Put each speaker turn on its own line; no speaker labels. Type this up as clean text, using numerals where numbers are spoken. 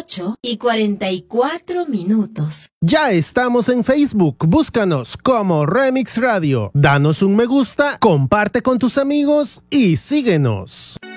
8:44.
Ya estamos en Facebook, búscanos como Remix Radio. Danos un me gusta, comparte con tus amigos y síguenos.